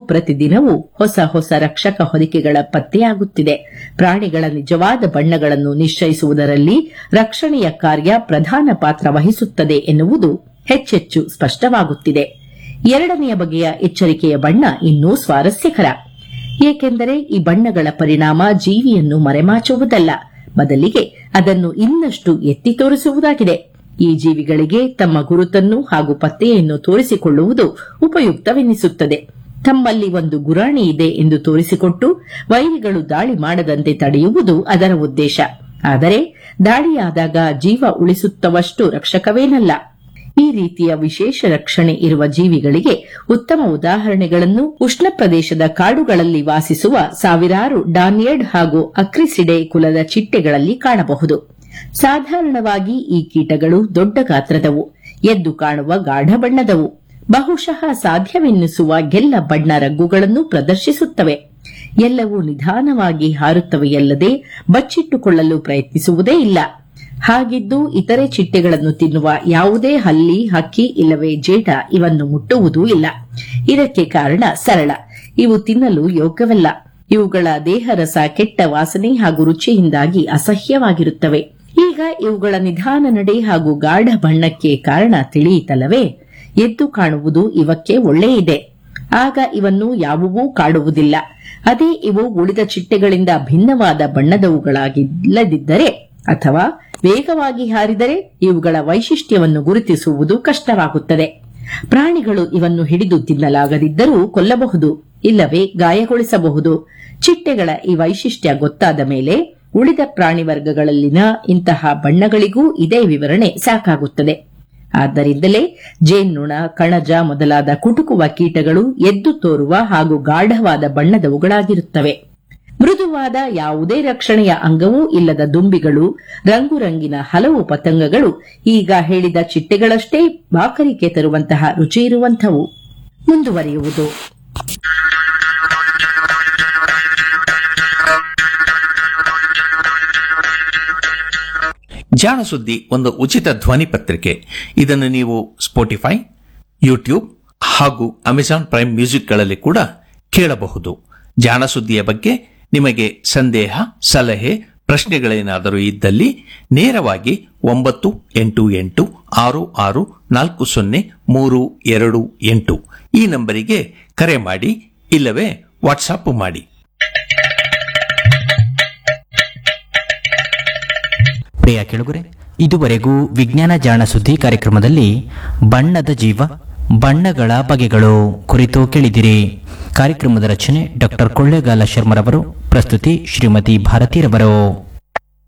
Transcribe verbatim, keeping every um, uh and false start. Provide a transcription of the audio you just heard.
ಪ್ರತಿದಿನವೂ ಹೊಸ ಹೊಸ ರಕ್ಷಕ ಹೊದಿಕೆಗಳ ಪತ್ತೆಯಾಗುತ್ತಿದೆ. ಪ್ರಾಣಿಗಳ ನಿಜವಾದ ಬಣ್ಣಗಳನ್ನು ನಿಶ್ಚಯಿಸುವುದರಲ್ಲಿ ರಕ್ಷಣೆಯ ಕಾರ್ಯ ಪ್ರಧಾನ ಪಾತ್ರ ವಹಿಸುತ್ತದೆ ಎನ್ನುವುದು ಹೆಚ್ಚೆಚ್ಚು ಸ್ಪಷ್ಟವಾಗುತ್ತಿದೆ. ಎರಡನೆಯ ಬಗೆಯ ಎಚ್ಚರಿಕೆಯ ಬಣ್ಣ ಇನ್ನೂ ಸ್ವಾರಸ್ಯಕರ. ಏಕೆಂದರೆ ಈ ಬಣ್ಣಗಳ ಪರಿಣಾಮ ಜೀವಿಯನ್ನು ಮರೆಮಾಚುವುದಲ್ಲ, ಬದಲಿಗೆ ಅದನ್ನು ಇನ್ನಷ್ಟು ಎತ್ತಿ ತೋರಿಸುವುದಾಗಿದೆ. ಈ ಜೀವಿಗಳಿಗೆ ತಮ್ಮ ಗುರುತನ್ನು ಹಾಗೂ ಪತ್ತೆಯನ್ನು ತೋರಿಸಿಕೊಳ್ಳುವುದು ಉಪಯುಕ್ತವೆನ್ನಿಸುತ್ತದೆ. ತಮ್ಮಲ್ಲಿ ಒಂದು ಗುರಾಣಿ ಇದೆ ಎಂದು ತೋರಿಸಿಕೊಟ್ಟು ವೈರಿಗಳು ದಾಳಿ ಮಾಡದಂತೆ ತಡೆಯುವುದು ಅದರ ಉದ್ದೇಶ. ಆದರೆ ದಾಳಿಯಾದಾಗ ಜೀವ ಉಳಿಸುತ್ತವಷ್ಟು ರಕ್ಷಕವೇನಲ್ಲ. ಈ ರೀತಿಯ ವಿಶೇಷ ರಕ್ಷಣೆ ಇರುವ ಜೀವಿಗಳಿಗೆ ಉತ್ತಮ ಉದಾಹರಣೆಗಳನ್ನು ಉಷ್ಣ ಪ್ರದೇಶದ ಕಾಡುಗಳಲ್ಲಿ ವಾಸಿಸುವ ಸಾವಿರಾರು ಡಾನ್ಯರ್ಡ್ ಹಾಗೂ ಅಕ್ರಿಸಿಡೆ ಕುಲದ ಚಿಟ್ಟೆಗಳಲ್ಲಿ ಕಾಣಬಹುದು. ಸಾಧಾರಣವಾಗಿ ಈ ಕೀಟಗಳು ದೊಡ್ಡ ಗಾತ್ರದವು, ಎದ್ದು ಕಾಣುವ ಗಾಢ ಬಣ್ಣದವು, ಬಹುಶಃ ಸಾಧ್ಯವೆನ್ನಿಸುವ ಗೆಲ್ಲ ಬಣ್ಣ ರಗ್ಗುಗಳನ್ನು ಪ್ರದರ್ಶಿಸುತ್ತವೆ. ಎಲ್ಲವೂ ನಿಧಾನವಾಗಿ ಹಾರುತ್ತವೆಯಲ್ಲದೆ ಬಚ್ಚಿಟ್ಟುಕೊಳ್ಳಲು ಪ್ರಯತ್ನಿಸುವುದೇ ಇಲ್ಲ. ಹಾಗಿದ್ದು ಇತರೆ ಚಿಟ್ಟೆಗಳನ್ನು ತಿನ್ನುವ ಯಾವುದೇ ಹಲ್ಲಿ, ಹಕ್ಕಿ ಇಲ್ಲವೇ ಜೇಡ ಇವನ್ನು ಮುಟ್ಟುವುದೂ ಇಲ್ಲ. ಇದಕ್ಕೆ ಕಾರಣ ಸರಳ: ಇವು ತಿನ್ನಲು ಯೋಗ್ಯವಲ್ಲ. ಇವುಗಳ ದೇಹರಸ ಕೆಟ್ಟ ವಾಸನೆ ಹಾಗೂ ರುಚಿಯಿಂದಾಗಿ ಅಸಹ್ಯವಾಗಿರುತ್ತವೆ. ಈಗ ಇವುಗಳ ನಿಧಾನ ನಡೆ ಹಾಗೂ ಗಾಢ ಬಣ್ಣಕ್ಕೆ ಕಾರಣ ತಿಳಿಯಿತಲ್ಲವೇ? ಎದ್ದು ಕಾಣುವುದು ಇವಕ್ಕೆ ಒಳ್ಳೆಯಿದೆ. ಆಗ ಇವನ್ನು ಯಾವುವೂ ಕಾಡುವುದಿಲ್ಲ. ಅದೇ ಇವು ಉಳಿದ ಚಿಟ್ಟೆಗಳಿಂದ ಭಿನ್ನವಾದ ಬಣ್ಣದವುಗಳಾಗಿಲ್ಲದಿದ್ದರೆ ಅಥವಾ ವೇಗವಾಗಿ ಹಾರಿದರೆ ಇವುಗಳ ವೈಶಿಷ್ಟ್ಯವನ್ನು ಗುರುತಿಸುವುದು ಕಷ್ಟವಾಗುತ್ತದೆ. ಪ್ರಾಣಿಗಳು ಇವನ್ನು ಹಿಡಿದು ತಿನ್ನಲಾಗದಿದ್ದರೂ ಕೊಲ್ಲಬಹುದು, ಇಲ್ಲವೇ ಗಾಯಗೊಳಿಸಬಹುದು. ಚಿಟ್ಟೆಗಳ ಈ ವೈಶಿಷ್ಟ್ಯ ಗೊತ್ತಾದ ಮೇಲೆ ಉಳಿದ ಪ್ರಾಣಿ ವರ್ಗಗಳಲ್ಲಿನ ಇಂತಹ ಬಣ್ಣಗಳಿಗೂ ಇದೇ ವಿವರಣೆ ಸಾಕಾಗುತ್ತದೆ. ಆದ್ದರಿಂದಲೇ ಜೇನ್ನೊಣ, ಕಣಜ ಮೊದಲಾದ ಕುಟುಕುವ ಕೀಟಗಳು ಎದ್ದು ತೋರುವ ಹಾಗೂ ಗಾಢವಾದ ಬಣ್ಣದವುಗಳಾಗಿರುತ್ತವೆ. ಮೃದುವಾದ ಯಾವುದೇ ರಕ್ಷಣೆಯ ಅಂಗವೂ ಇಲ್ಲದ ದುಂಬಿಗಳು, ರಂಗುರಂಗಿನ ಹಲವು ಪತಂಗಗಳು ಈಗ ಹೇಳಿದ ಚಿಟ್ಟೆಗಳಷ್ಟೇ ಬಾಕರಿಕೆ ತರುವಂತಹ ರುಚಿಯಿರುವಂಥವು. ಮುಂದುವರಿಯುವುದು. ಜಾಣ ಸುದ್ದಿ ಒಂದು ಉಚಿತ ಧ್ವನಿ ಪತ್ರಿಕೆ. ಇದನ್ನು ನೀವು ಸ್ಪೋಟಿಫೈ, ಯೂಟ್ಯೂಬ್ ಹಾಗೂ ಅಮೆಜಾನ್ ಪ್ರೈಮ್ ಮ್ಯೂಸಿಕ್ಗಳಲ್ಲಿ ಕೂಡ ಕೇಳಬಹುದು. ಜಾಣ ಸುದ್ದಿಯ ಬಗ್ಗೆ ನಿಮಗೆ ಸಂದೇಹ, ಸಲಹೆ, ಪ್ರಶ್ನೆಗಳೇನಾದರೂ ಇದ್ದಲ್ಲಿ ನೇರವಾಗಿ ಒಂಬತ್ತು ಎಂಟು ಎಂಟು ಆರು ಆರು ನಾಲ್ಕು ಸೊನ್ನೆ ಮೂರು ಎರಡು ಎಂಟು ಈ ನಂಬರಿಗೆ ಕರೆ ಮಾಡಿ, ಇಲ್ಲವೇ ವಾಟ್ಸಾಪ್ ಮಾಡಿ. ಪ್ರಿಯ ಕೆಳಗರೆ, ಇದುವರೆಗೂ ವಿಜ್ಞಾನ ಜಾಣ ಸುದ್ದಿ ಕಾರ್ಯಕ್ರಮದಲ್ಲಿ ಬಣ್ಣದ ಜೀವ, ಬಣ್ಣಗಳ ಬಗೆಗಳು ಕುರಿತು ಕೇಳಿದಿರಿ. ಕಾರ್ಯಕ್ರಮದ ರಚನೆ ಡಾಕ್ಟರ್ ಕೊಳ್ಳೇಗಾಲ ಶರ್ಮರವರು, ಪ್ರಸ್ತುತಿ ಶ್ರೀಮತಿ ಭಾರತೀರವರು.